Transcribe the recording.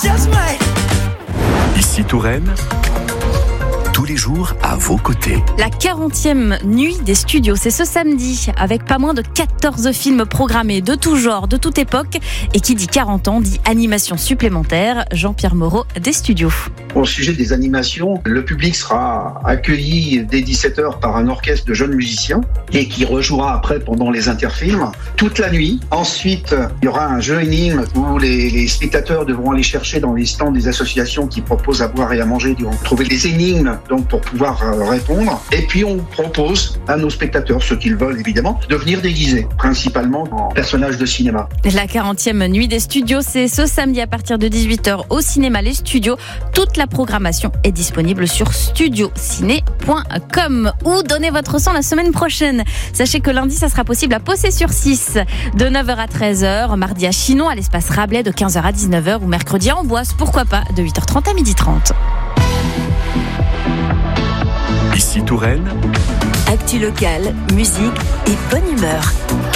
Ici Touraine, tous les jours à vos côtés. La 40e nuit des studios, c'est ce samedi, avec pas moins de 14 films programmés de tout genre, de toute époque. Et qui dit 40 ans dit animation supplémentaire. Jean-Pierre Moreau des studios. Au sujet des animations, le public sera accueilli dès 17h par un orchestre de jeunes musiciens et qui rejouera après pendant les interfilms toute la nuit. Ensuite, il y aura un jeu énigme où les spectateurs devront aller chercher dans les stands des associations qui proposent à boire et à manger, ils vont trouver des énigmes donc pour pouvoir répondre. Et puis on propose à nos spectateurs, ceux qu'ils veulent évidemment, de venir déguisés, principalement en personnages de cinéma. La 40e nuit des studios, c'est ce samedi à partir de 18h au cinéma Les Studios. Toute la programmation est disponible sur studiociné.com. Ou donnez votre sang la semaine prochaine. Sachez que lundi, ça sera possible à Possé-sur-Cisse de 9h à 13h, mardi à Chinon à l'espace Rabelais de 15h à 19h ou mercredi à Amboise, pourquoi pas, de 8h30 à 12h30. Ici Touraine, actu locale, musique et bonne humeur.